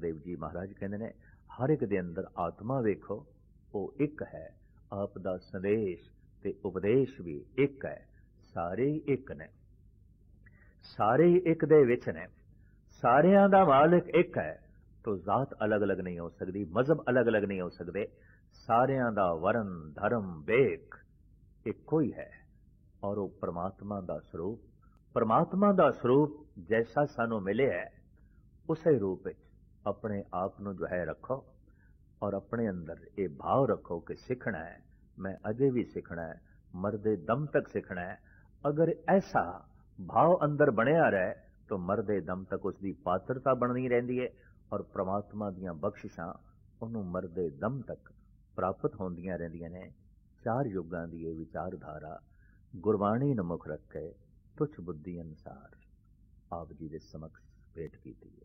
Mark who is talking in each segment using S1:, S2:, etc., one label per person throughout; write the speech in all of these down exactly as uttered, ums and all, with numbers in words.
S1: सुखदेव जी महाराज कहते हैं हर एक दे अंदर आत्मा वेखो वो एक है, आप दा संदेश ते उपदेश भी एक है, सारे ही एक ने, सारे ही एक दे विच ने, सारियां दा मालिक एक है। तो जात अलग अलग नहीं हो सकती, मजहब अलग अलग नहीं हो सकते, सारियां दा वरण धर्म वेख इको ही है। और वो परमात्मा दा स्वरूप, परमात्मा दा स्वरूप जैसा सानू मिले है उसे रूप अपने आप नू जो है रखो और अपने अंदर ये भाव रखो कि सीखना है, मैं अजे भी सीखना है, मरदे दम तक सीखना है। अगर ऐसा भाव अंदर बनया रहे तो मरदे दम तक उसकी पात्रता बननी रहिंदी है और परमात्मा दियां बख्शिशां उन्होंने मरदे दम तक प्राप्त होंदियां रहिंदियां ने। चार युगां दी ये विचारधारा गुरबाणी ने मुख रख के तुच्छ बुद्धि अनुसार आप जी दे समक्ष भेंट की है।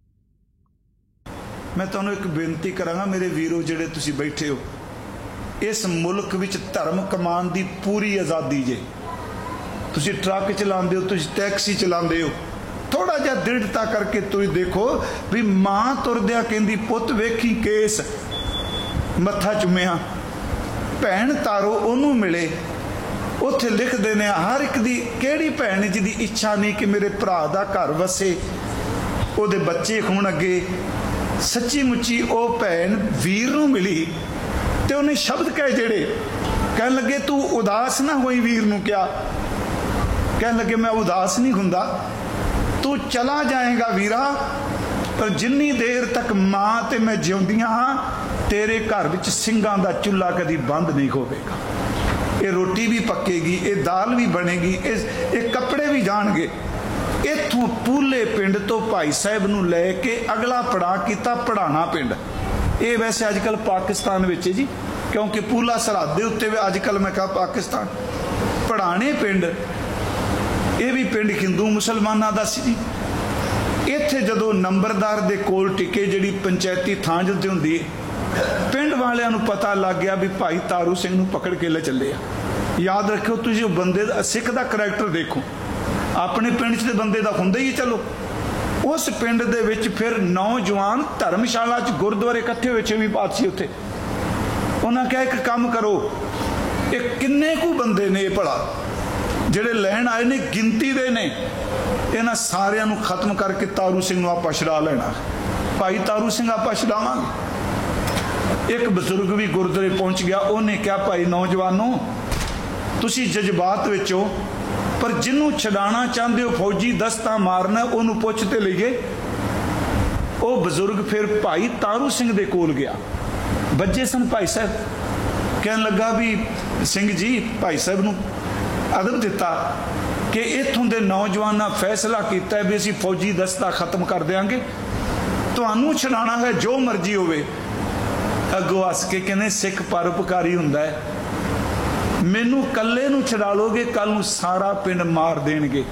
S2: मैं तुहानूं एक बेनती करांगा मेरे वीरो जिहड़े तुसीं बैठे हो, इस मुल्क विच धर्म कमान दी पूरी आज़ादी जे। तुसीं ट्रक चलाते हो, तुसीं टैक्सी चलाते हो, थोड़ा जिहा दृढ़ता करके तुसीं देखो भी मां तुरदिया कहंदी पुत वेखी केस मत्था चुमिया, भैन तारो ओनू मिले। उत्थे लिखते ने हर एक दी किहड़ी भैन जिहदी इच्छा नहीं कि मेरे भरा दा घर वसे, उहदे बच्चे होण अगे। सच्ची मुच्ची ओ भैन वीर नूं मिली ते उन्हें शब्द कहे जिहड़े कहन लगे तू उदास ना होई। वीर नूं क्या कहन लगे मैं उदास नहीं हुंदा, तू चला जाएगा वीरा, पर जिन्नी देर तक मां ते मैं जिउंदियां हां तेरे घर विच ਸਿੰਘਾਂ दा चुल्हा कदी बंद नहीं होवेगा। ये रोटी भी पकेगी, ये दाल भी बनेगी, ये कपड़े भी जाणगे। इत्थों पूले पिंड तो भाई साहब नूं लैके अगला पड़ा किया पढ़ाना पिंड। ये वैसे अजकल पाकिस्तान विच जी, क्योंकि पूला सरहद दे उत्ते अजकल मैं कहा पाकिस्तान पढ़ाने पिंड, ये भी पिंड हिंदू मुसलमाना दा सी जी। इत्थे जदों नंबरदार दे कोल टिके जिहड़ी पंचायती थां जिद्दे हुंदी है, पिंड वालियां नूं पता लग गया भी भाई तारू सिंह नूं पकड़ के ले चले आ। याद रखियो तुसीं बंदे दा सिख दा करैक्टर देखो, अपने पिंड च बंदे दा हुंदा ही चलो। उस पिंड दे विच फिर नौजवान धर्मशाला च गुरुद्वारे इकट्ठे होए छेवीं पातशाही उत्थे। उन्हां कहा एक काम करो, ये किन्ने कु बंदे ने भला जिहड़े लैण आए ने गिनती दे ने, इन्हां सारियां नूं खत्म करके तारू सिंह नूं आपां छड़ा लेना। भाई तारू सिंह आपां छड़ावांगे। एक बजुर्ग भी गुरुद्वारे पहुंच गया, उन्हें क्या भाई नौजवानों तुसी जज्बात विच हो, पर जिन्हों छड़ाना चाहते हो फौजी दस्ता मारना उन्होंने पुछते लीए। वो बजुर्ग फिर भाई तारू सिंह दे कोल गया, बच्चे सन भाई साहब कहन लगा भी सिंह जी, भाई साहब नूं अदब दिता कि इत्थों दे नौजवाना फैसला किया है भी असीं फौजी दस्ता खत्म कर देंगे, तुहानूं छड़ाना है जो मर्जी होवे। अगों हस के कहने सिख परोपकारी हुंदा है, मैनू कल्ले नूं छड़ा लोगे कल नूं सारा पिंड मार देणगे।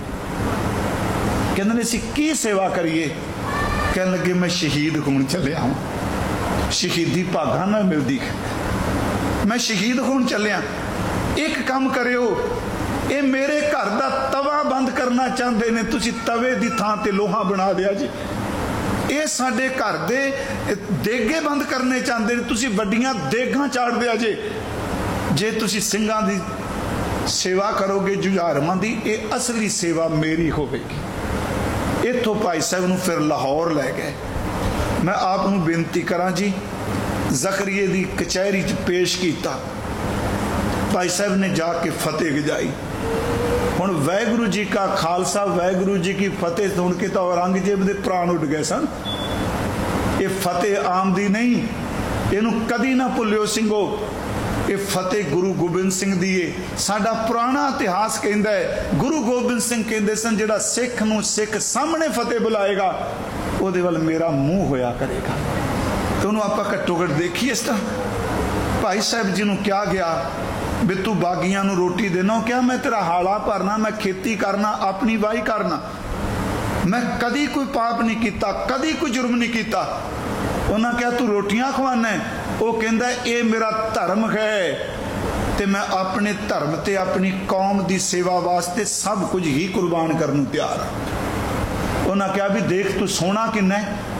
S2: कहंदे ने असीं की सेवा करिए? कहन लगे मैं शहीद होण चलिया हूं, शहीदी भागां नाल मिलदी, मैं शहीद होण चलिया। एक काम करियो, ये मेरे घर दा तवा बंद करना चाहते ने, तुसीं तवे दी थां ते लोहा बना दिया जी। ये साडे घर दे देगे बंद करने चाहते हैं, तुसीं वड्डियां देगां चाड़ दिया जे। जे तुसीं ਸਿੰਘਾਂ दी सेवा करोगे जुझारमां दी, ये असली सेवा मेरी होवेगी। इत्थों भाई साहब नूं फिर लाहौर लै गए। मैं आप नूं बेनती करां जी, ज़करिए दी कचहरी च पेश किया, भाई साहब ने जाके फतेह गजाई। हुण वाहिगुरू जी का खालसा वाहिगुरू जी की फतेह सुन के तो औरंगजेब दे प्राण उठ गए सन। ये फतेह आम दी नहीं, इनू कदी ना भुलियो सिंघो, ये फतेह गुरु गोबिंद सिंह दी है। साडा पुराना इतिहास कहता है, गुरु गोबिंद सिंह कहते सन जिहड़ा सिख नूं सिख सामने फतेह बुलाएगा उहदे वल मेरा मुंह होया करेगा। तो उन्होंने आप घट्टो घट देखिए इस तरह। भाई साहब जी नूं क्या गया भी तू बागियां नूं रोटी देना, क्या मैं तेरा हाड़ा भरना, मैं खेती करना, अपनी वाही करना, मैं कदी कोई पाप नहीं किया, कदी कोई जुर्म नहीं किया। उन्हें क्या तू रोटियां खवाना है? वो कहता ये मेरा धर्म है, तो मैं अपने धर्म ते अपनी कौम की सेवा वास्ते सब कुछ ही कुर्बान करने तैयार हाँ। उन्हें क्या भी देख तू सोना किन्ना है,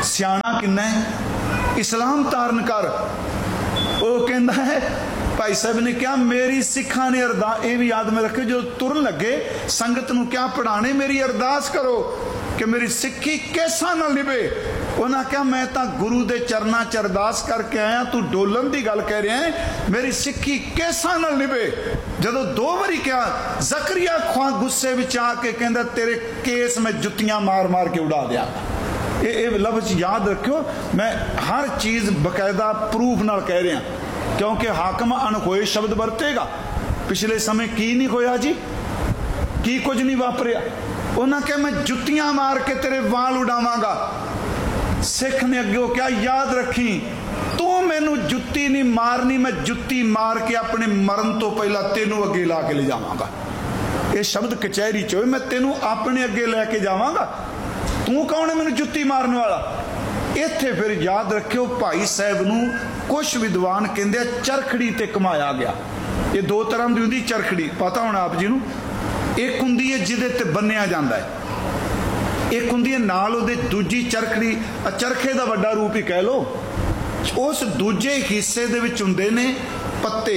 S2: सियाणा किन्ना है, इस्लाम धारण कर। वो कहता है भाई साहब ने क्या मेरी सिखा ने अरदास, ये भी याद में रखे, जो तुरन लगे संगत नूं क्या पढ़ाने, मेरी अरदास करो कि मेरी सिक्खी केसां नाल निभे। उन्हें क्या मैं तो गुरु दे चरना च अरदास करके आया, तू डोलन की गल कह रहा है, मेरी सिक्खी केसां नाल निभे। जदों दो बारी क्या जकरिया खुआ गुस्से विच आके कहंदा तेरे केस में जुत्तियां मार मार के उड़ा दिया। ये ये लफ्ज़ याद रखियो, मैं हर चीज़ बकायदा प्रूफ नाल कह रहा, क्योंकि हाकम अनखोए शब्द वरतेगा। पिछले समय की नहीं होया जी, की कुछ नहीं वापरिया। उन्हें क्या मैं जुत्तियां मार के तेरे वाल उड़ावांगा। सिख ने अगे क्या याद रखी, तू मैनू जुत्ती नहीं मारनी, मैं जुत्ती मार के अपने मरण तो पहला तेनू अगे ला के ले जावांगा। ये शब्द कचहरी च होए, मैं तेनू अपने अगे लैके जावांगा, तू कौन है मैनू जुत्ती मारने वाला। इत्थे फिर याद रखियो भाई साहब नू कुछ विद्वान कहंदे चरखड़ी ते घुमाया गया। ये दो तरह की हुंदी चरखड़ी, पता होना आप जी नू। एक हुंदी है जिहदे ते बन्निया जांदा है, एक हुंदी है नाल उहदे दूजी चरखड़ी, चरखे दा वड्डा रूप ही कह लो। उस दूजे हिस्से दे विच हुंदे ने पत्ते,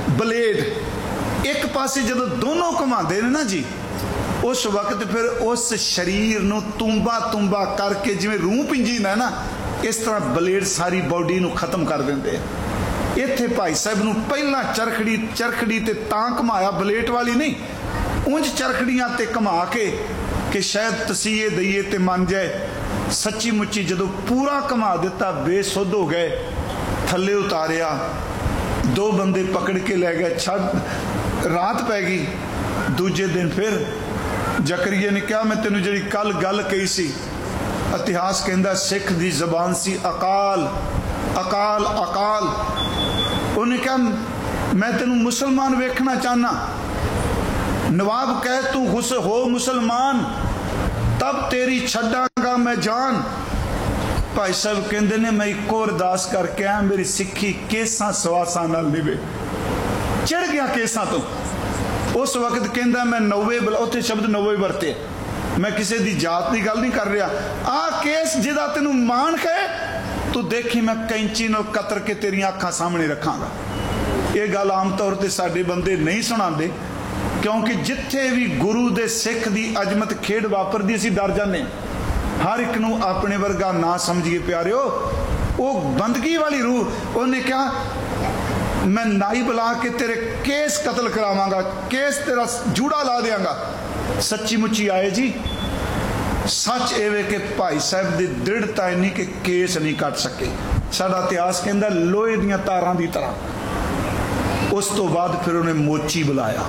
S2: ब्लेड। एक पासे जदों दोनों घुमाते ने ना जी, उस वक्त फिर उस शरीर नूं तुम्बा तुम्बा करके जिवें रूह पिंजीदा है ना, इस तरह ब्लेड सारी बॉडी नूं खत्म कर देंदे। इत्थे भाई साहब नूं पहला चरखड़ी चरखड़ी ते तां घुमाया, ब्लेड वाली नहीं, उंज चरखड़ियां ते घुमा के कि शायद तसीहे दईए ते मन जाए। सच्ची मुच्ची जदों पूरा घुमा दिता, बेसुध हो गए, थल्ले उतारिया, दो बंदे पकड़ के ले गए, छड़ रात पै गई। दूजे दिन फिर जकरिया ने कहा मैं तेनू जी कल गल कही सी, इतिहास कहता सिख दी जबान सी अकाल अकाल अकाल। उन्हें कहा मैं तेनू मुसलमान वेखना चाहना, नवाब कह तू खुश हो मुसलमान, तब तेरी छड्डांगा मैं जान। भाई साहब कहते ने मैं इको अरदास करके आया, मेरी सिक्खी केसां सवासां नाल निभे। चढ़ गया केसां तो। उस वक्त कहता मैं नौवे, उत्थे शब्द नौवे वरते, मैं किसी की जात की गल नहीं कर रहा। आ केस जिहदा तेनू मान है, तू देखी मैं कैंची नाल कतर के तेरियां अखां सामने रखांगा। ये गल आम तौर पर साडे बंदे नहीं सुणांदे, क्योंकि जिथे भी गुरु दे सिख दी अजमत खेड वापरदी असीं डर जाने। हर एक नूं अपने वर्गा ना समझिए प्यारिओ, वो बंदगी वाली रूह। उन्हें कहा मैं नाई बुला के तेरे केस कतल करावांगा, केस तेरा जूड़ा ला देंगा। सच्ची मुच्ची आए जी। सच एवे कि भाई साहब की दृढ़ता इन्नी कि केस नहीं कट सके। साडा इतिहास कहता लोहे दीयां तारां दी तरह। उस तो बाद फिर उन्हें मोची बुलाया।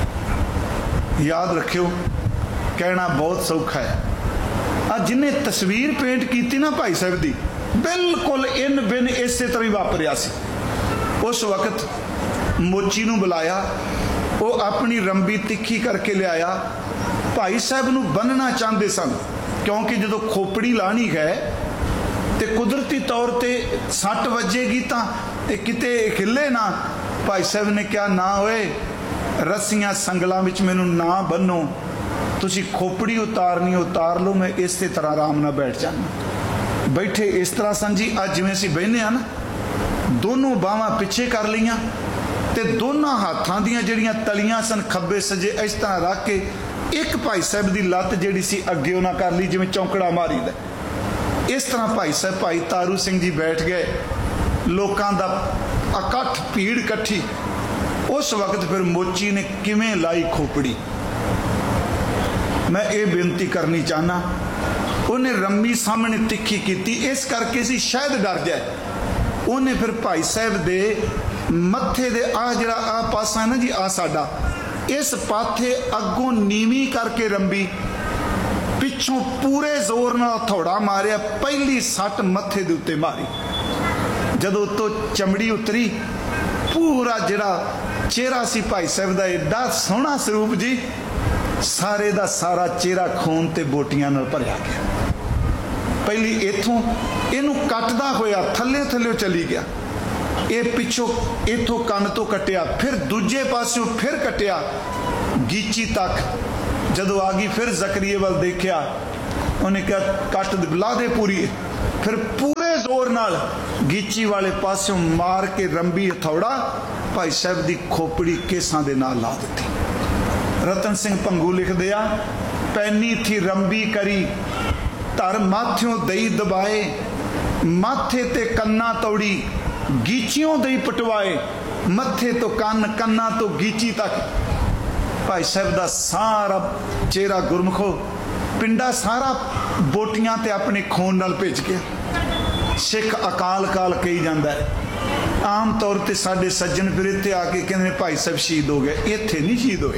S2: याद रखियो, कहना बहुत सौखा है। आ जिन्हें तस्वीर पेंट की ना भाई साहब की, बिल्कुल इन बिन इसे तरह ही वापरिया सी। उस वक्त मोची नूं बुलाया, वो अपनी रंबी तिखी करके लिया। भाई साहब नूं बन्नना चाहते सन, क्योंकि जो खोपड़ी लानी है तो कुदरती तौर पर सट वजेगी तो किते खिले ना। भाई साहब ने क्या ना होए, रस्सियां संगलों में मैनू ना बनो, तुसी खोपड़ी उतारनी उतार लो, मैं इस तरह आराम ना बैठ जाना। बैठे इस तरह सन जी, अज जिवें असीं बहने आ ना, दोनों बाहां पिछे कर लियां ते दोनों हाथां दियां जिहड़ियां तलियां सन खब्बे सजे इस तरह रख के एक भाई साहब की लत्त जिहड़ी सी अगे उन्हां कर ली, जिवें चौंकड़ा मारी दा। इस तरह भाई साहब भाई तारू सिंह जी बैठ गए, लोकां दा इकट्ठ भीड़ इकट्ठी। उस वक्त फिर मोची ने किवें लाई खोपड़ी, मैं ये बेनती करनी चाहना, उन्हें रम्मी सामने तिखी की, इस करके सी शायद डर जाए। उन्हें फिर भाई साहब दे मत्थे दे आ जिहड़ा आ पासा है ना जी, आ साडा, इस पाथे अगों नीवी करके रंबी, पिछों पूरे जोर नाल हथौड़ा मारिया, पहली सट मत्थे दे उत्ते मारी। जदों तो चमड़ी उतरी, पूरा जिहड़ा चेहरा सी भाई साहब दा एडा सोहना स्वरूप जी, सारे दा सारा चेहरा खून ते बोटियां नाल भरिया गया। पहली इथों इनू कटदा होया थले थले चली गया, ये पिछों इथों कन तो कटिया, फिर दूजे पासों फिर कटिया गीची तक। जदों आ गई फिर जकरिया वाल देखिया, उन्हें कहा कट ला दे पूरी, फिर पूरे जोर नाल गीची वाले पासों मार के रंबी हथौड़ा भाई साहब की खोपड़ी केसां दे नाल ला दी। रतन सिंह भंगू लिखदे आ, पैनी थी रंबी करी धर माथ्यों दई दबाए, माथे ते कन्ना तोड़ी गीचियों दई पटवाए, मथे तो कन्न कन्ना तो गीची तक। भाई साहब का सारा चेहरा गुरमुखो पिंडा सारा बोटियां ते अपने खून नाल भेज गया। सिख अकाल काल कही जाता है। आम तौर पर साडे सज्जन फिर इत्थे आके कहते भाई साहब शहीद हो गए, इत्थे नहीं शहीद होए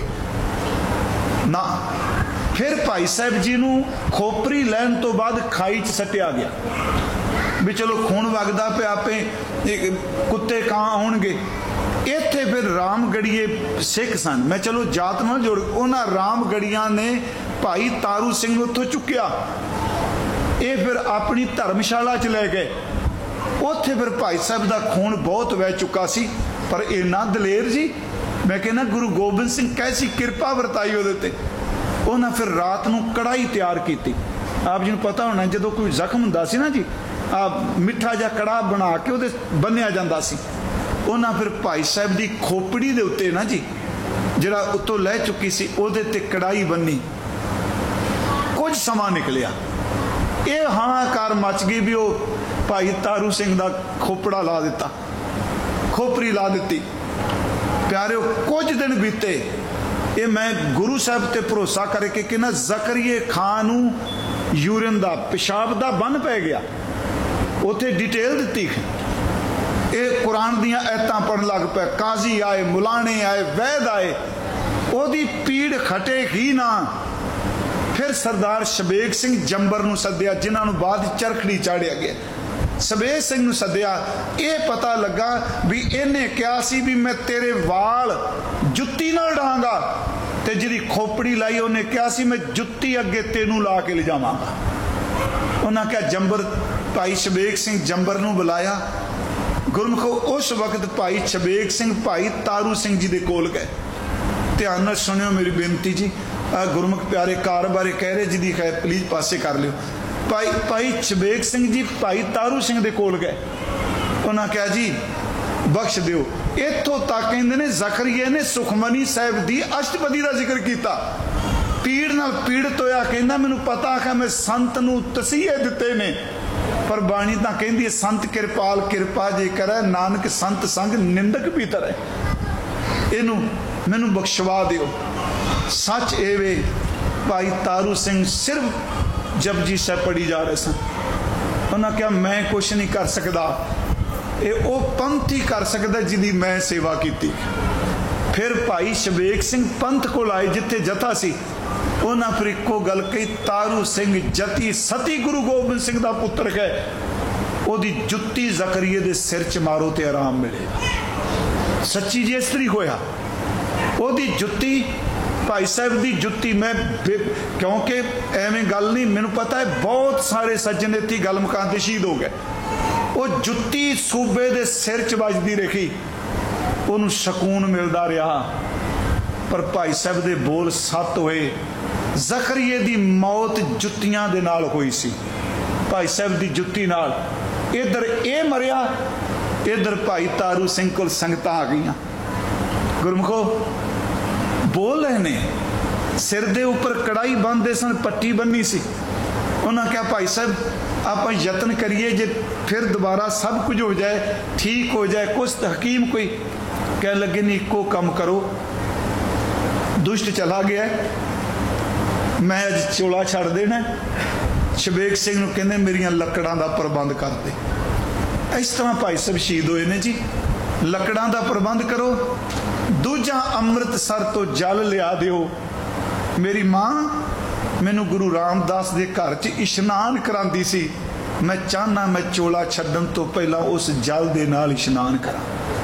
S2: ना। फिर भाई साहब जी नूं खोपरी लैन तो बाद खाई च सट्टिया गया भी चलो खून वगदा पे आपे कुत्ते कां आउणगे। इत्थे फिर रामगढ़ीए सिख सन, मैं चलो जात नाल जोड़, उन्हां रामगढ़ियां ने भाई तारू सिंह उत्थों चुक्या, ये फिर अपनी धर्मशाला च ले गए। उत्थे फिर भाई साहब का खून बहुत वह चुका सी, पर इन्ना दलेर जी, मैं कहना गुरु गोबिंद सिंह कैसी किरपा वरताई उहदे ते। उन्हें फिर रात नूं कड़ाही तैयार की। आप जी नूं पता होना जो कोई जख्म हुंदा सी ना जी, आ मिठा जा कड़ाह बना के उहदे बन्निया जांदा सी। उन्हें फिर भाई साहब की खोपड़ी दे उत्ते ना जी जिहड़ा उत्तों लह चुकी सी उहदे ते कड़ाही बन्नी। कुछ समा निकलिया, ये हाहाकार मच गई भी वो भाई तारू सिंह का खोपड़ा ला दिता, खोपरी ला दी। प्यारे कुछ दिन बीते, ये मैं गुरु साहब ते भरोसा करके कि ना जकरिए खान नूं यूरिन का पेशाब का बन पै गया, उत्थे डिटेल दी। ये कुरान दियां आयतां पढ़न लग पे, काजी आए, मुलाने आए, वैद आए, ओदी पीड़ खटे ही ना। फिर सरदार शबेग सिंह जंबर नूं सद्दिया, जिन्हां नूं बाद चरखड़ी चाढ़िया गया। शबेग सिंह नूं सद्दिया, ये पता लगा भी इन्हें कहा सी भी मैं तेरे वाल जुत्ती नाल डांगा, ते जिहदी खोपड़ी लाई उन्हें कहा सी मैं जुत्ती अगे तेनू ला के ले जावांगा। उन्हें कहा जंबर, भाई शबेग सिंह जंबर नूं बुलाया। गुरमुखो उस वक्त भाई शबेग सिंह भाई तारू सिंह जी दे कोल गए। ध्यान नाल सुनियो मेरी बेनती जी, आ गुरमुख प्यारे कार बारे कह रहे जिहदी खैर प्लीज पासे कर लियो। भाई भाई शबेग सिंह जी भाई तारू सिंह दे कोल गए। उन्हें कहा जी बख्श दिओ। इत्थों तक कहंदे ने जकरिया ने सुखमनी साहब दी अष्टपदी का जिक्र किया। पीड़ नाल पीड़ित होया कहंदा मैनूं पता है मैं संत नूं तसीहे दिते ने, पर बाणी तां कहंदी है संत किरपाल किरपा जे करे, नानक संत संग निंदक भी तरे। इनू मैनूं बख्शवा दिओ। सच ए वे भाई तारू सिंह सिर्फ जपजी साहब पढ़ी जा रहे सन। उन्हें कहा मैं कुछ नहीं कर सकता, ये वो पंथ ही कर सकता जिहदी मैं सेवा की। फिर भाई शबेग सिंह पंथ को आए जिथे जथा सी। उन्हें फिर एको गल कही, तारू सिंह जती सती गुरु गोबिंद सिंह का पुत्र है, ओदी जुत्ती जकरिए दे सिर च मारो तो आराम मिलेगा। सच्ची जी इस तरीके होया, ओदी जुत्ती भाई साहब की जुत्ती। मैं क्योंकि एवं गल नहीं, मैनू पता है बहुत सारे सज्जन इत्थे गल मुकान ते शहीद हो गए। वो जुत्ती सूबे दे सिर च वजदी रही, उन्होंने सकून मिलता रहा। पर भाई साहब दे बोल सत होए। जकरिए दी मौत जुत्तियां दे नाल होई सी, भाई साहब दी जुत्ती नाल। इधर ये मरिया, इधर भाई तारू सिंह कोल संगतां आ गईयां। गुरमुखो बोल रहे ने, सिर दे उपर कड़ाई बंदे सन, पट्टी बन्नी सी। उन्होंने कहा भाई साहब आप यत्न करिए जे फिर दोबारा सब कुछ हो जाए, ठीक हो जाए। कुछ हकीम कोई कह लगे नहीं, इको कम करो, दुष्ट चला गया, मैं अज चोला छड़ देना। शबेग सिंह नूं कहंदे मेरियां लकड़ां दा प्रबंध कर दे। इस तरह भाई साहब शहीद होए ने जी। लकड़ां दा प्रबंध करो, दूजा अमृतसर तो जल लिया दिओ। मेरी मां मैनू गुरु रामदास दे घर च इशनान करांदी सी, मैं चाहना मैं चोला छड्डण तो पहला उस जल दे नाल इशनान करा।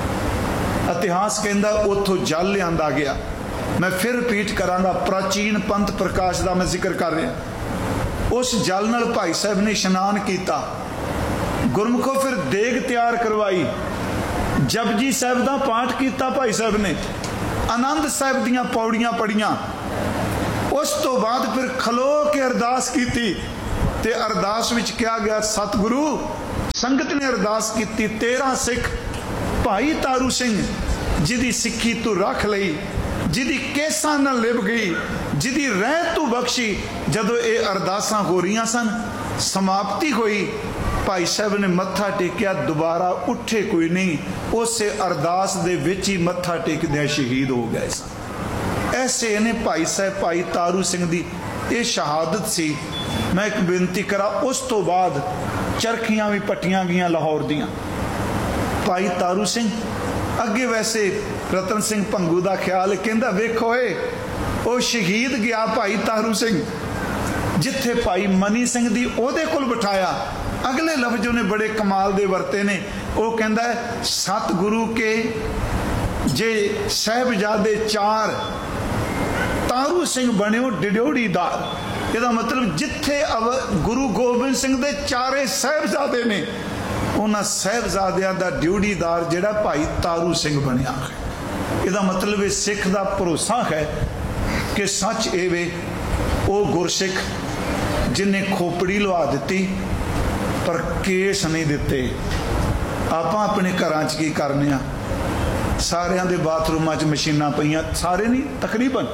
S2: इतिहास कहंदा उत्थों जल लिआंदा गया। मैं फिर रिपीट करांगा, प्राचीन पंथ प्रकाश का मैं जिक्र कर रहा। उस जल नाल भाई साहब ने इशनान किया। गुरमुखों फिर देग तैयार करवाई, जपजी साहब का पाठ किया भाई साहब ने, आनंद साहब दियां पौड़ियां पढ़ियां। उस तो बाद फिर खलो के अरदास की, ਤੇ ਅਰਦਾਸ ਵਿੱਚ ਕਿਹਾ ਗਿਆ, ਸਤਿਗੁਰੂ ਸੰਗਤ ਨੇ ਅਰਦਾਸ ਕੀਤੀ, ਤੇਰਾ ਸਿੱਖ ਭਾਈ ਤਾਰੂ ਸਿੰਘ ਜਿਹਦੀ ਸਿੱਖੀ ਤੂੰ ਰੱਖ ਲਈ, ਜਿਹਦੀ ਕੇਸਾਂ ਨਾਲ ਲਿਪ ਗਈ, ਜਿਹਦੀ ਰਹਿਤ ਤੂੰ ਬਖਸ਼ੀ। ਜਦੋਂ ਇਹ ਅਰਦਾਸਾਂ ਹੋ ਰਹੀਆਂ ਸਨ, ਸਮਾਪਤੀ ਹੋਈ, ਭਾਈ ਸਾਹਿਬ ਨੇ ਮੱਥਾ ਟੇਕਿਆ, ਦੁਬਾਰਾ ਉੱਠੇ ਕੋਈ ਨਹੀਂ, ਉਸੇ ਅਰਦਾਸ ਦੇ ਵਿੱਚ ਹੀ ਮੱਥਾ ਟੇਕਦਿਆਂ ਸ਼ਹੀਦ ਹੋ ਗਏ ਸਨ। ਐਸੇ ਨੇ ਭਾਈ ਸਾਹਿਬ ਭਾਈ ਤਾਰੂ ਸਿੰਘ ਦੀ ਇਹ ਸ਼ਹਾਦਤ ਸੀ। ਮੈਂ ਇੱਕ ਬੇਨਤੀ ਕਰਾਂ, ਉਸ ਤੋਂ ਬਾਅਦ ਚਰਖੀਆਂ ਵੀ ਪੱਟੀਆਂ ਗਈਆਂ ਲਾਹੌਰ ਦੀਆਂ। ਭਾਈ ਤਾਰੂ ਸਿੰਘ ਅੱਗੇ ਵੈਸੇ ਰਤਨ ਸਿੰਘ ਭੰਗੂ ਦਾ ਖਿਆਲ ਕਹਿੰਦਾ, ਵੇਖੋ ਏ ਉਹ ਸ਼ਹੀਦ ਗਿਆ ਭਾਈ ਤਾਰੂ ਸਿੰਘ, ਜਿੱਥੇ ਭਾਈ ਮਨੀ ਸਿੰਘ ਦੀ ਉਹਦੇ ਕੋਲ ਬਿਠਾਇਆ। ਅਗਲੇ ਲਫ਼ਜ਼ ਉਹਨੇ ਬੜੇ ਕਮਾਲ ਦੇ ਵਰਤੇ ਨੇ। ਉਹ ਕਹਿੰਦਾ, ਸਤਿਗੁਰੂ ਕੇ ਜੇ ਸਾਹਿਬਜ਼ਾਦੇ ਚਾਰ, ਤਾਰੂ ਸਿੰਘ ਬਣਿਓ ਡਿਡੋੜੀਦਾਰ। ਇਹਦਾ ਮਤਲਬ ਜਿੱਥੇ ਗੁਰੂ ਗੋਬਿੰਦ ਸਿੰਘ ਦੇ ਚਾਰੇ ਸਾਹਿਬਜ਼ਾਦੇ ਨੇ, ਉਹਨਾਂ ਸਾਹਿਬਜ਼ਾਦਿਆਂ ਦਾ ਡਿਊੜੀਦਾਰ ਜਿਹੜਾ ਭਾਈ ਤਾਰੂ ਸਿੰਘ ਬਣਿਆ ਹੈ। ਇਹਦਾ ਮਤਲਬ ਇਹ ਸਿੱਖ ਦਾ ਭਰੋਸਾ ਹੈ ਕਿ ਸੱਚ ਇਹ ਵੇ, ਉਹ ਗੁਰਸਿੱਖ ਜਿਹਨੇ ਖੋਪੜੀ ਲਵਾ ਦਿੱਤੀ ਪਰ ਕੇਸ ਨਹੀਂ ਦਿੱਤੇ। ਆਪਾਂ ਆਪਣੇ ਘਰਾਂ 'ਚ ਕੀ ਕਰਨੇ ਆ, ਸਾਰਿਆਂ ਦੇ ਬਾਥਰੂਮਾਂ 'ਚ ਮਸ਼ੀਨਾਂ ਪਈਆਂ, ਸਾਰੇ ਨਹੀਂ ਤਕਰੀਬਨ,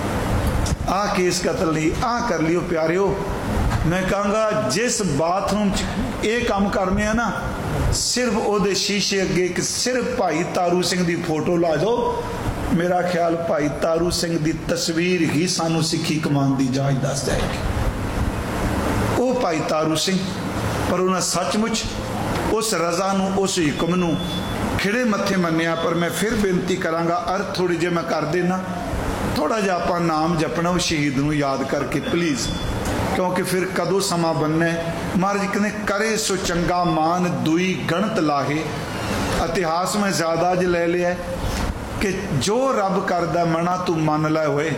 S2: ਆਹ ਕੇਸ ਕਤਲ ਨਹੀਂ, ਆਹ ਕਰ ਲਿਓ। ਪਿਆਰਿਓ, ਮੈਂ ਕਹਾਂਗਾ ਜਿਸ ਬਾਥਰੂਮ 'ਚ ਇਹ ਕੰਮ ਕਰਨੇ ਆ ਨਾ, ਸਿਰਫ ਉਹਦੇ ਸ਼ੀਸ਼ੇ ਅੱਗੇ ਇੱਕ ਸਿਰਫ ਭਾਈ ਤਾਰੂ ਸਿੰਘ ਦੀ ਫੋਟੋ ਲਾ ਜਾਓ। ਮੇਰਾ ਖਿਆਲ ਭਾਈ ਤਾਰੂ ਸਿੰਘ ਦੀ ਤਸਵੀਰ ਹੀ ਸਾਨੂੰ ਸਿੱਖੀ ਕਮਾਉਣ ਦੀ ਜਾਚ ਦੱਸ ਜਾਏਗੀ। ਉਹ ਭਾਈ ਤਾਰੂ ਸਿੰਘ, ਪਰ ਉਹਨਾਂ ਸੱਚਮੁੱਚ ਉਸ ਰਜ਼ਾ ਨੂੰ, ਉਸ ਹੁਕਮ ਨੂੰ ਖਿੜੇ ਮੱਥੇ ਮੰਨਿਆ। ਪਰ ਮੈਂ ਫਿਰ ਬੇਨਤੀ ਕਰਾਂਗਾ, ਅਰਥ ਥੋੜੀ ਜਿਹੀ ਮੈਂ ਕਰ ਦੇਣਾ, ਥੋੜਾ ਜਿਹਾ ਆਪਾਂ ਨਾਮ ਜਪਣਾ ਉਹ ਸ਼ਹੀਦ ਨੂੰ ਯਾਦ ਕਰਕੇ ਪਲੀਜ਼, ਕਿਉਂਕਿ ਫਿਰ ਕਦੋਂ ਸਮਾਂ ਬਣਨਾ। ਮਹਾਰਾਜ ਕਹਿੰਦੇ, ਕਰੇ ਸੋ ਚੰਗਾ ਮਾਨ ਦੂਈ ਗਣਤ ਲਾਹੇ। ਇਤਿਹਾਸ ਮੈਂ ਜ਼ਿਆਦਾ ਅੱਜ ਲੈ ਲਿਆ ਕਿ ਜੋ ਰੱਬ ਕਰਦਾ ਮਨਾ ਤੂੰ ਮੰਨ ਲੈ ਹੋਏ,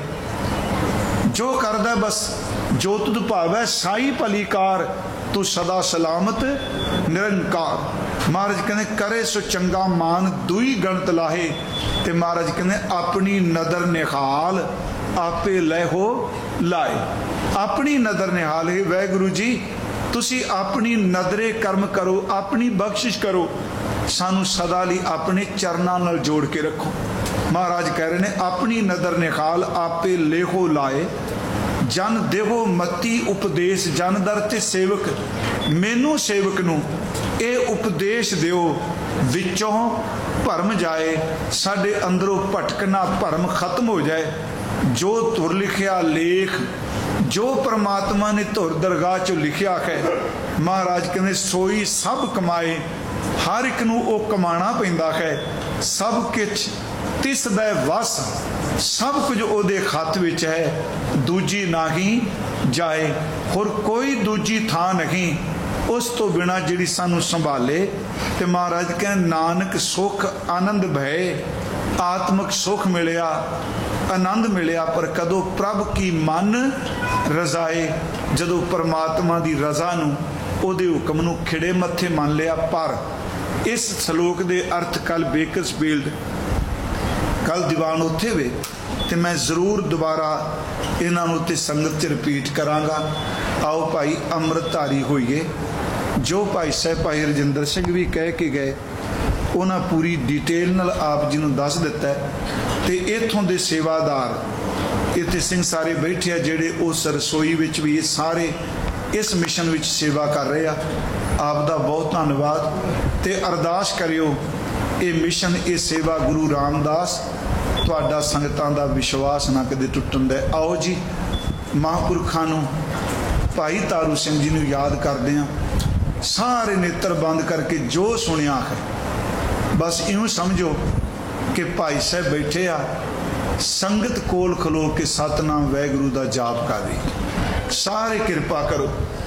S2: ਜੋ ਕਰਦਾ ਬਸ ਜੋ ਤੁਧ ਭਾਵੈ ਸਾਈ ਭਲੀਕਾਰ, ਤੂੰ ਸਦਾ ਸਲਾਮਤ ਨਿਰੰਕਾਰ। ਮਹਾਰਾਜ ਕਹਿੰਦੇ, ਕਰੇ ਸੋ ਚੰਗਾ ਮਾਨ ਦੂਈ ਗਣਤ ਲਾਹੇ। ਤੇ ਮਹਾਰਾਜ ਕਹਿੰਦੇ, ਆਪਣੀ ਨਦਰ ਨਿਹਾਲ ਆਪੇ ਲੈ ਹੋ ਲਾਏ। ਆਪਣੀ ਨਦਰ ਨਿਹਾਲ ਹੈ ਵਾਹਿਗੁਰੂ ਜੀ, ਤੁਸੀਂ ਆਪਣੀ ਨਜ਼ਰੇ ਕਰਮ ਕਰੋ, ਆਪਣੀ ਬਖਸ਼ਿਸ਼ ਕਰੋ, ਸਾਨੂੰ ਸਦਾ ਲਈ ਆਪਣੇ ਚਰਨਾਂ ਨਾਲ ਜੋੜ ਕੇ ਰੱਖੋ। ਮਹਾਰਾਜ ਕਹਿ ਰਹੇ ਨੇ, ਆਪਣੀ ਨਜ਼ਰ ਨਿਹਾਲ ਆਪੇ ਲੇਹੋ ਲਾਏ, ਜਨ ਦੇਹੋ ਮਤੀ ਉਪਦੇਸ਼ ਜਨ ਦਰ ਤੇ ਸੇਵਕ। ਮੈਨੂੰ ਸੇਵਕ ਨੂੰ ਇਹ ਉਪਦੇਸ਼ ਦਿਓ, ਵਿੱਚੋਂ ਭਰਮ ਜਾਏ, ਸਾਡੇ ਅੰਦਰੋਂ ਭਟਕਣਾ ਭਰਮ ਖਤਮ ਹੋ ਜਾਏ। ਜੋ ਧੁਰ ਲਿਖਿਆ ਲੇਖ, ਜੋ ਪਰਮਾਤਮਾ ਨੇ ਧੁਰ ਦਰਗਾਹ 'ਚੋਂ ਲਿਖਿਆ ਹੈ, ਮਹਾਰਾਜ ਕਹਿੰਦੇ ਸੋਈ ਸਭ ਕਮਾਏ। ਹਰ ਇੱਕ ਨੂੰ ਉਹ ਕਮਾਣਾ ਪੈਂਦਾ ਹੈ। ਸਭ ਕੁਛ ਤਿਸ ਦਾ ਵਸ, ਸਭ ਕੁਝ ਉਹਦੇ ਹੱਥ ਵਿੱਚ ਹੈ, ਦੂਜੀ ਨਾਹੀਂ ਜਾਏ। ਹੋਰ ਕੋਈ ਦੂਜੀ ਥਾਂ ਨਹੀਂ ਉਸ ਤੋਂ ਬਿਨਾ ਜਿਹੜੀ ਸਾਨੂੰ ਸੰਭਾਲੇ। ਤੇ ਮਹਾਰਾਜ ਕਹਿੰਦੇ, ਨਾਨਕ ਸੁਖ ਆਨੰਦ ਭਏ। ਆਤਮਿਕ ਸੁਖ ਮਿਲਿਆ, ਆਨੰਦ ਮਿਲਿਆ, ਪਰ ਕਦੋਂ ਪ੍ਰਭ ਕੀ ਮਨ ਰਜ਼ਾਏ, ਜਦੋਂ ਪਰਮਾਤਮਾ ਦੀ ਰਜ਼ਾ ਨੂੰ, ਉਹਦੇ ਹੁਕਮ ਨੂੰ ਖਿੜੇ ਮੱਥੇ ਮੰਨ ਲਿਆ। ਪਰ ਇਸ ਸ਼ਲੋਕ ਦੇ ਅਰਥ ਕੱਲ ਬੇਕਰਸਫੀਲਡ, ਕੱਲ ਦੀਵਾਨ ਉੱਥੇ ਵੇ, ਤੇ ਮੈਂ ਜ਼ਰੂਰ ਦੁਬਾਰਾ ਇਹਨਾਂ ਨੂੰ ਤੇ ਸੰਗਤ 'ਚ ਰਿਪੀਟ ਕਰਾਂਗਾ। ਆਓ ਭਾਈ ਅੰਮ੍ਰਿਤਧਾਰੀ ਹੋਈਏ। ਜੋ ਭਾਈ ਸਾਹਿਬ ਭਾਈ ਰਜਿੰਦਰ ਸਿੰਘ ਵੀ ਕਹਿ ਕੇ ਗਏ, ਉਹਨਾਂ ਪੂਰੀ ਡਿਟੇਲ ਨਾਲ ਆਪ ਜੀ ਨੂੰ ਦੱਸ ਦਿੱਤਾ। ਤੇ ਇੱਥੋਂ ਦੇ ਸੇਵਾਦਾਰ ਇੱਥੇ ਸਿੰਘ ਸਾਰੇ ਬੈਠੇ ਆ, ਜਿਹੜੇ ਉਸ ਰਸੋਈ ਵਿੱਚ ਵੀ ਇਹ ਸਾਰੇ ਇਸ ਮਿਸ਼ਨ ਵਿੱਚ ਸੇਵਾ ਕਰ ਰਹੇ ਆ। ਆਪ ਦਾ ਬਹੁਤ ਧੰਨਵਾਦ। ਤੇ ਅਰਦਾਸ ਕਰਿਓ ਇਹ ਮਿਸ਼ਨ, ਇਹ ਸੇਵਾ ਗੁਰੂ ਰਾਮਦਾਸ ਤੁਹਾਡਾ ਸੰਗਤਾਂ ਦਾ ਵਿਸ਼ਵਾਸ ਨਾ ਕਦੇ ਟੁੱਟਣ ਦੇ। ਆਓ ਜੀ ਮਹਾਂਪੁਰਖਾਂ ਨੂੰ, ਭਾਈ ਤਾਰੂ ਸਿੰਘ ਜੀ ਨੂੰ ਯਾਦ ਕਰਦੇ ਹਾਂ। ਸਾਰੇ ਨੇਤਰ ਬੰਦ ਕਰਕੇ ਜੋ ਸੁਣਿਆ ਹੈ ਬਸ ਇਉਂ ਸਮਝੋ ਕਿ ਭਾਈ ਸਾਹਿਬ ਬੈਠੇ ਆ, ਸੰਗਤ ਕੋਲ ਖਲੋ ਕੇ ਸਤਨਾਮ ਵਾਹਿਗੁਰੂ ਦਾ ਜਾਪ ਕਰ ਰਹੀ। ਸਾਰੇ ਕਿਰਪਾ ਕਰੋ।